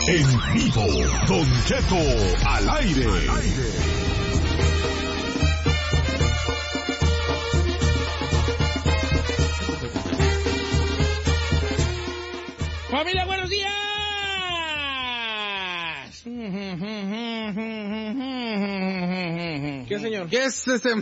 En vivo, Don Cheto al aire. ¡Familia, buenos días! ¿Qué, señor? ¿Qué es ese?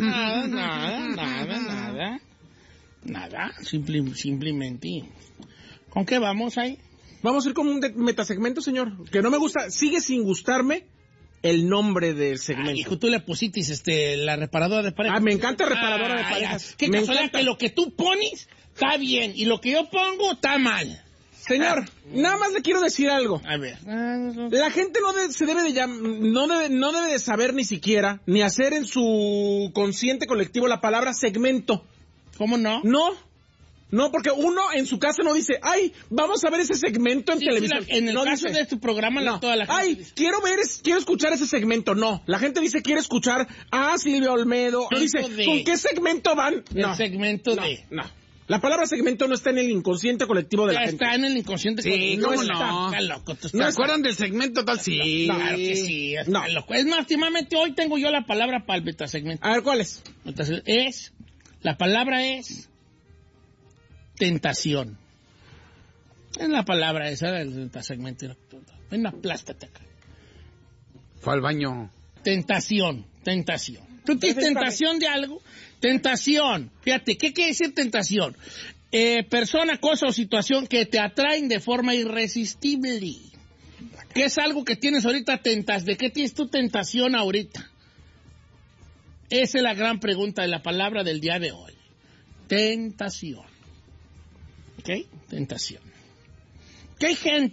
Nada, simplemente. ¿Con qué vamos ahí? Vamos a ir con un metasegmento, señor. Que no me gusta, sigue sin gustarme el nombre del segmento. Hijo, tú le pusiste la reparadora de parejas. Me encanta reparadora de parejas. Qué casualidad que lo que tú pones está bien y lo que yo pongo está mal. Señor, nada más le quiero decir algo. A ver. La gente no debe de saber ni siquiera, ni hacer en su consciente colectivo la palabra segmento. ¿Cómo no? No, porque uno en su casa no dice, ay, vamos a ver ese segmento en televisión. En el no caso dice, de tu programa, no, toda la gente ay, dice, quiero escuchar ese segmento. No, la gente dice, quiere escuchar a Silvia Olmedo. No dice, ¿con qué segmento van? El segmento de... No. La palabra segmento no está en el inconsciente colectivo de la gente. Está en el inconsciente colectivo. colectivo. Sí, no está loco. ¿Se acuerdan del segmento tal? Sí. Claro que sí. Está loco. Es más, últimamente hoy tengo yo la palabra para el metasegmento. A ver, ¿cuál es? La palabra es tentación. Es la palabra esa del metasegmento. Ven, aplástate acá. Fue al baño. Tentación. ¿Tú tienes tentación de algo? Tentación. Fíjate, ¿qué quiere decir tentación? Persona, cosa o situación que te atraen de forma irresistible. ¿Qué es algo que tienes ahorita ¿De qué tienes tu tentación ahorita? Esa es la gran pregunta de la palabra del día de hoy. Tentación. ¿Ok? Tentación. ¿Qué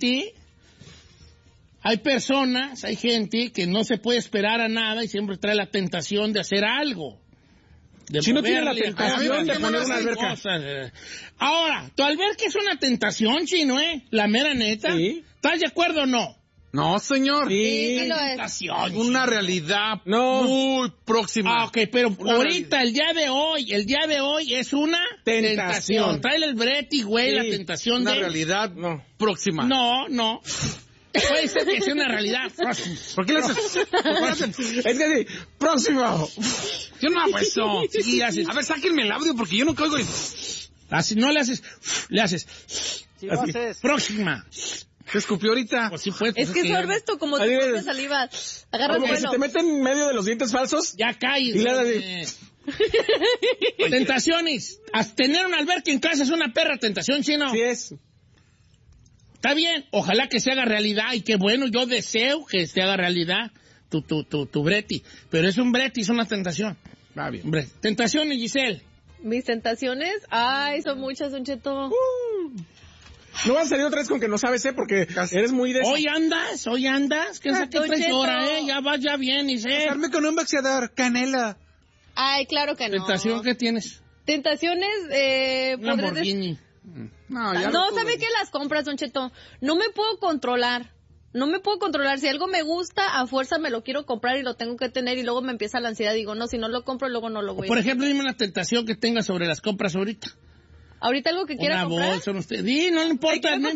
hay personas, hay gente que no se puede esperar a nada y siempre trae la tentación de hacer algo. Si no tiene la tentación de poner una alberca. Cosas. Ahora, ¿tu alberca es una tentación, Chino, La mera neta. Sí. ¿Estás de acuerdo o no? No, señor. Sí, lo es. Tentación, una realidad no. muy próxima. Ok, pero ahorita, el día de hoy es una tentación. Tráele el brete, güey, la tentación una de... realidad próxima. No. Puede ser que sea una realidad próxima. ¿Por qué le haces? Es que sí, próximo. Yo no hago eso. Sí, haces. A ver, sáquenme el audio porque yo no caigo. No le haces. Le haces. Sí, lo haces. Próxima. Se escupió ahorita. Pues sí, pues. Es que sorbes tú como tu propia saliva. Agarras Como que se te meten en medio de los dientes falsos. Ya caes. Y le das Tentaciones. Tener una alberca en casa es una perra tentación, Chino. Sí es. Está bien, ojalá que se haga realidad y qué bueno, yo deseo que se haga realidad tu breti, pero es un breti, es una tentación. Va bien. Tentaciones, Giselle. Mis tentaciones, son muchas, Don Cheto. No vas a salir otra vez con que no sabes, porque eres muy de... Hoy andas, que saque Don 3 Cheto. horas, ya bien, Giselle. Casarme con un boxeador, canela. Ay, claro que no. ¿Tentación qué tienes? Tentaciones, Lamborghini. No, ¿sabe qué? Las compras, Don Cheto. No me puedo controlar. Si algo me gusta, a fuerza me lo quiero comprar y lo tengo que tener y luego me empieza la ansiedad. Digo, no, si no lo compro, luego no lo voy a Por ejemplo, dime una tentación que tengas sobre las compras ahorita. Ahorita algo que quiera comprar. Una bolsa, no le importa.